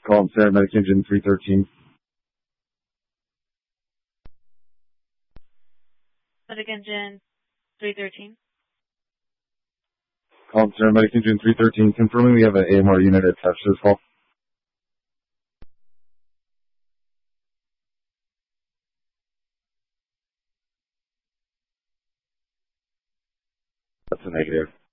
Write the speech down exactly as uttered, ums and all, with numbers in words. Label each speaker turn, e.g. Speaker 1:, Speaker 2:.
Speaker 1: Call Paramedic Engine three thirteen.
Speaker 2: Medic Engine three thirteen.
Speaker 1: Call Paramedic Engine three thirteen, confirming we have an A M R unit attached to this call. That's a negative.